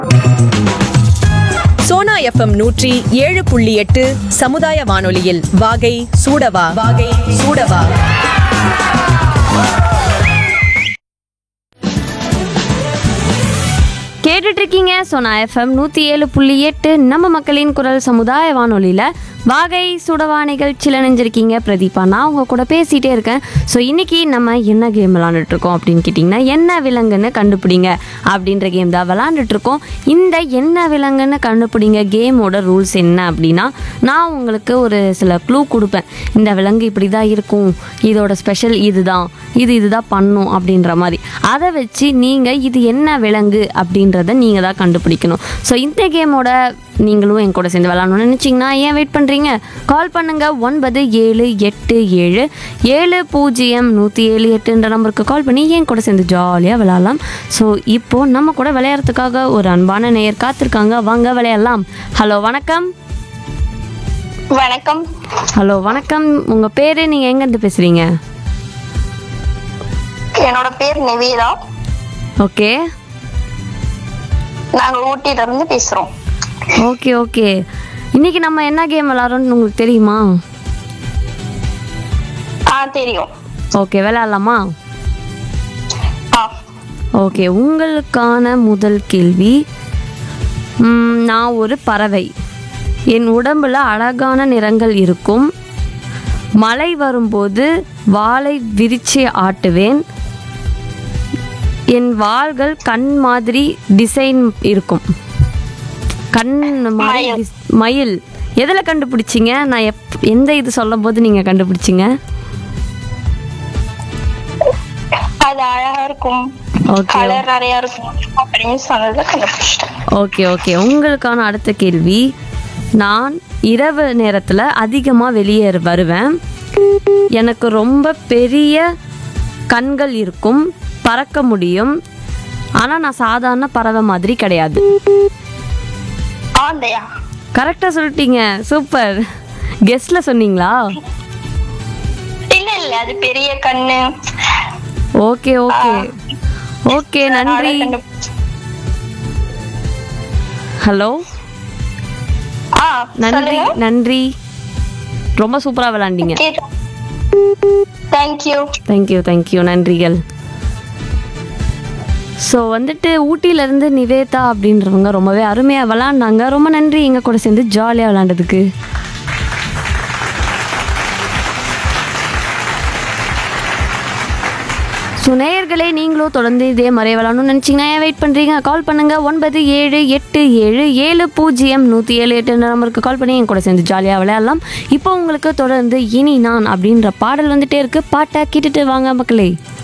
Sona FM 107.8 சமுதாய வானொலியில் வாகை சூடவா. கேட்டுட்டு இருக்கீங்க சோனா எஃப்எம் 107.8 நம்ம மக்களின் குரல் சமுதாய வானொலியில் வாகை சுடவா நிகழ்ச்சியில் நினைஞ்சிருக்கீங்க பிரதீபா. நான் உங்கள் கூட பேசிகிட்டே இருக்கேன். ஸோ இன்றைக்கி நம்ம என்ன கேம் விளாண்டுட்ருக்கோம் அப்படின்னு கேட்டிங்கன்னா, என்ன விலங்குன்னு கண்டுபிடிங்க அப்படின்ற கேம் தான் விளாண்டுட்ருக்கோம். இந்த என்ன விலங்குன்னு கண்டுபிடிங்க கேமோட ரூல்ஸ் என்ன அப்படின்னா, நான் உங்களுக்கு ஒரு சில க்ளூ கொடுப்பேன். இந்த விலங்கு இப்படி தான் இருக்கும், இதோட ஸ்பெஷல் இதுதான் பண்ணும் அப்படின்ற மாதிரி. அதை வச்சு நீங்கள் இது என்ன விலங்கு அப்படின்றத நீங்கள் தான் கண்டுபிடிக்கணும். ஸோ இந்த கேமோட நீங்களும் என் கூட சேர்ந்து விளாடணும்னு நினச்சிங்கன்னா ஏன் வெயிட் பண்ணுறீங்க? கால் பண்ணுங்கள் 9787070178 நம்பருக்கு கால் பண்ணி என் கூட சேர்ந்து ஜாலியாக விளையாடலாம். ஸோ இப்போது நம்ம கூட விளையாடுறதுக்காக ஒரு அன்பான நேயர் காத்திருக்காங்க. வாங்க விளையாடலாம். ஹலோ வணக்கம். வணக்கம். ஹலோ வணக்கம். உங்கள் பேர், நீங்கள் எங்கேருந்து பேசுகிறீங்க? என்னோட பேர் நிவேதா. ஓகே. நாங்க ஊட்டில இருந்து பேசுறோம். Okay okay. இன்னைக்கு நம்ம என்ன கேம் விளாட்றோம்னு உங்களுக்கு தெரியுமா? தெரியும். ஓகே, விளையாடலாமா? ஓகே, உங்களுக்கான முதல் கேள்வி. நான் ஒரு பறவை. என் உடம்புல அழகான நிறங்கள் இருக்கும். மழை வரும்போது வாளை விரிச்சு ஆட்டுவேன். என் வாள்கள் கண் மாதிரி டிசைன் இருக்கும். கண் மாதிரி மயில். எதில் கண்டுபிடிச்சிங்க? நான் எந்த இது சொல்லும் போது நீங்கள் கண்டுபிடிச்சிங்க? அது அழகா இருக்கும், கலர் நிறைய இருக்கும் அப்படின்னு சொன்னதை கண்டுபிடிச்சிட்டேன். Okay okay. உங்களுக்கான அடுத்த கேள்வி. நான் இரவு நேரத்தில் அதிகமாக வெளியே வருவேன். எனக்கு ரொம்ப பெரிய கண்கள் இருக்கும், பறக்க முடியும். ஆனால் நான் சாதாரண பறவை மாதிரி கிடையாது. கரெக்டாக சொல்லிட்டீங்க, சூப்பர். கெஸ்ட்ல சொன்னீங்களா? இல்ல அது பெரிய கண்ணு. ஓகே ஓகே ஓகே, நன்றி. ஹலோ, நன்றி நன்றி, ரொம்ப சூப்பராக விளாண்டீங்க. தேங்க்யூ, நன்றிகள். ஸோ வந்துட்டு ஊட்டியிலேருந்து நிவேதா அப்படின்றவங்க ரொம்பவே அருமையாக விளாண்டாங்க. ரொம்ப நன்றி எங்கள் கூட சேர்ந்து ஜாலியாக விளாண்டதுக்கு. ஸோ நேயர்களே, நீங்களும் தொடர்ந்து இதே மாதிரி விளாடணும்னு நினச்சிங்கன்னா ஏன் வெயிட் பண்ணுறீங்க? கால் பண்ணுங்கள் 9787700178 நம்பருக்கு கால் பண்ணி என் கூட சேர்ந்து ஜாலியாக விளையாடலாம். இப்போ உங்களுக்கு தொடர்ந்து இனி நான் அப்படின்ற பாடல் வந்துட்டே இருக்குது. பாட்டை கேட்டுட்டு வாங்க மக்களே.